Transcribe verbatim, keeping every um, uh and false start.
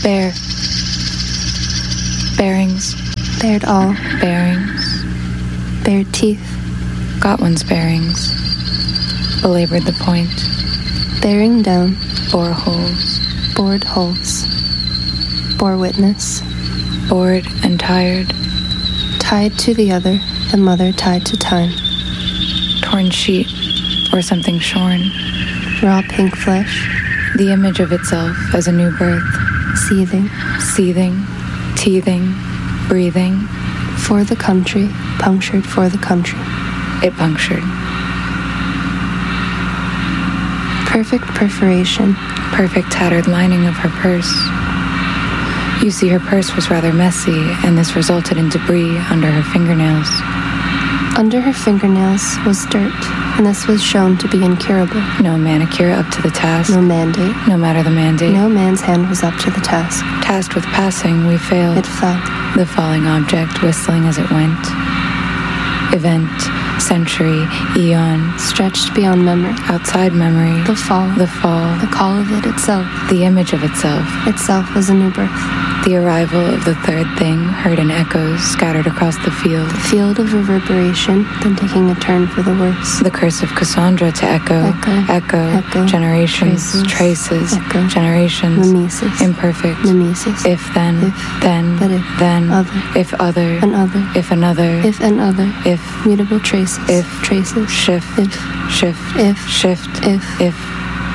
Bear. Bearings. Bared all. Bearings. Bared teeth. Got one's bearings. Belabored the point. Bearing down. Bore holes. Bored holes. Bore witness. Bored and tired. Tied to the other, the mother tied to time. Torn sheet, or something shorn. Raw pink flesh. The image of itself as a new birth. Seething. Seething. Teething. Breathing. For the country. Punctured for the country. It punctured. Perfect perforation. Perfect tattered lining of her purse. You see, her purse was rather messy, and this resulted in debris under her fingernails. Under her fingernails was dirt, and this was shown to be incurable. No manicure up to the task. No mandate. No matter the mandate. No man's hand was up to the task. Tasked with passing, we failed. It fell. The falling object whistling as it went. Event, century, eon. Stretched beyond memory. Outside memory. The fall. The fall. The call of it itself. The image of itself. Itself was a new birth. The arrival of the third thing heard in echoes scattered across the field. The field of reverberation, then taking a turn for the worse. The curse of Cassandra to echo. Echo. Echo. Echo. Generations. Traces. Traces. Echo. Generations. Mimesis. Imperfect. Mimesis. If then. If. Then. But if. Then. Other. If other. An other. If another. If an other. If. Mutable traces. If. Traces. Shift. If. Shift. If. Shift. If. If.